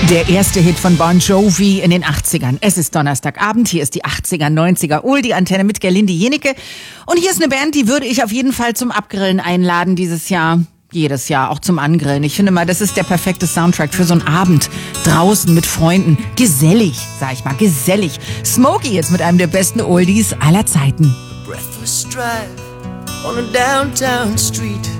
Der erste Hit von Bon Jovi in den 80ern. Es ist Donnerstagabend, hier ist die 80er, 90er die Antenne mit Gerlinde Jenecke. Und hier ist eine Band, die würde ich auf jeden Fall zum Abgrillen einladen dieses Jahr. Jedes Jahr, auch zum Angrillen. Ich finde mal, das ist der perfekte Soundtrack für so einen Abend. Draußen mit Freunden. Gesellig, sag ich mal, gesellig. Smokey jetzt mit einem der besten Oldies aller Zeiten. A breathless drive on a downtown street.